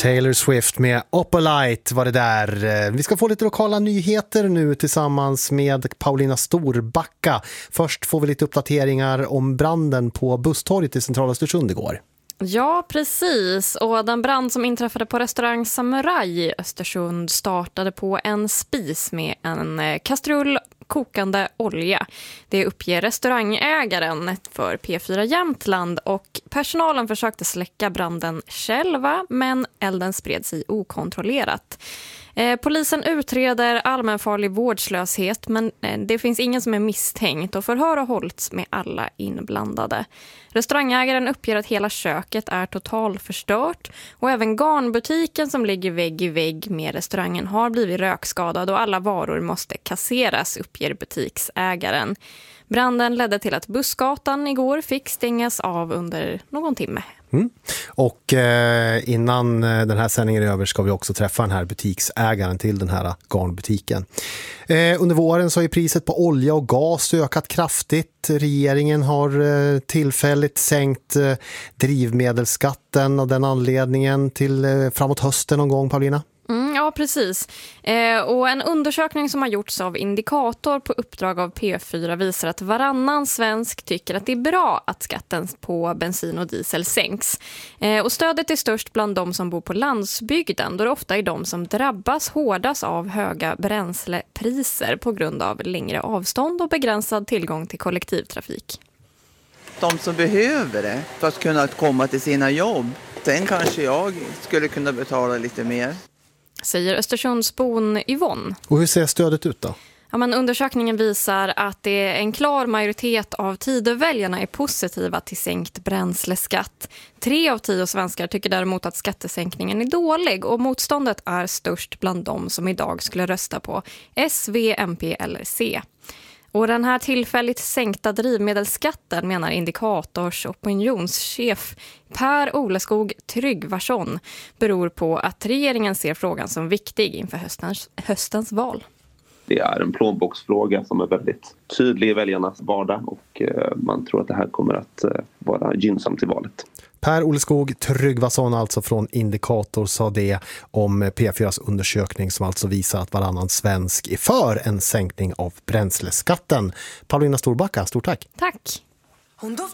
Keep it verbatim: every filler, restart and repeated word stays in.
Taylor Swift med Opalite var det där. Vi ska få lite lokala nyheter nu tillsammans med Paulina Storbacka. Först får vi lite uppdateringar om branden på Busstorget i centrala Östersund igår. Ja, precis. Och den brand som inträffade på restaurang Samurai i Östersund startade på en spis med en kastrull kokande olja. Det uppger restaurangägaren för P fyra Jämtland, och personalen försökte släcka branden själva, men elden spred sig okontrollerat. Eh, polisen utreder allmänfarlig vårdslöshet, men eh, det finns ingen som är misstänkt, och förhör har hållits med alla inblandade. Restaurangägaren uppger att hela köket är totalförstört, och även garnbutiken som ligger vägg i vägg med restaurangen har blivit rökskadad och alla varor måste kasseras, uppger butiksägaren. Branden ledde till att Bussgatan igår fick stängas av under någon timme. Mm. Och eh, innan den här sändningen är över ska vi också träffa den här butiksägaren till den här garnbutiken. Eh, under våren så har ju priset på olja och gas ökat kraftigt. Regeringen har eh, tillfälligt sänkt eh, drivmedelsskatten av den anledningen till eh, framåt hösten någon gång, Paulina. Mm, ja, precis. Eh, och en undersökning som har gjorts av Indikator på uppdrag av P fyra visar att varannan svensk tycker att det är bra att skatten på bensin och diesel sänks. Eh, och stödet är störst bland de som bor på landsbygden, då det ofta är de som drabbas hårdast av höga bränslepriser på grund av längre avstånd och begränsad tillgång till kollektivtrafik. De som behöver det för att kunna komma till sina jobb, sen kanske jag skulle kunna betala lite mer. Säger Östersundsbon Yvonne. Och hur ser stödet ut då? Ja, men undersökningen visar att det är en klar majoritet av Tidöväljarna är positiva till sänkt bränsleskatt. Tre av tio svenskar tycker däremot att skattesänkningen är dålig, och motståndet är störst bland de som idag skulle rösta på S, V, M P eller C. Och den här tillfälligt sänkta drivmedelsskatten, menar Indikators opinionschef Per Oleskog Tryggvason, beror på att regeringen ser frågan som viktig inför höstens, höstens val. Det är en plånboksfråga som är väldigt tydlig i väljarnas vardag, och man tror att det här kommer att vara gynnsamt i valet. Per Oleskog Tryggvason alltså från Indikator sa det om P fyras undersökning som alltså visar att varannan svensk är för en sänkning av bränsleskatten. Paulina Storbacka, stort tack. Tack.